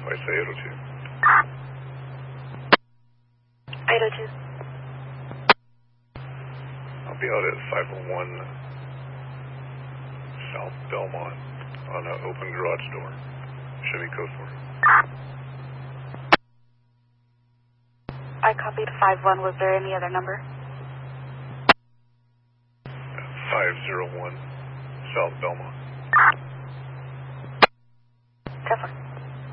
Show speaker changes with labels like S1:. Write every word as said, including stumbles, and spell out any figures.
S1: So I say eight oh two.
S2: eight oh two.
S1: I'll be out at five oh one South Belmont on an open garage door. Chevy code four.
S2: I copied five one. Was there any other number?
S1: five oh one South Belmont.